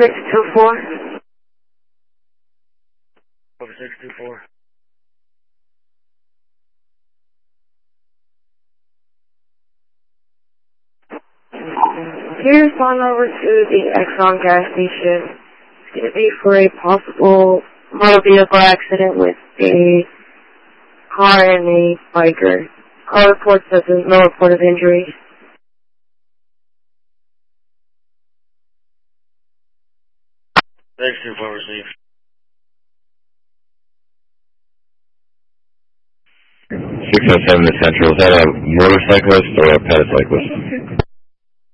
624. Over 624. Here's on over to the Exxon gas station. It's going to be for a possible motor vehicle accident with a car and a biker. Call report says there's no report of injuries. 624 received. 607 to Central. Is that a motorcyclist or a petacyclist?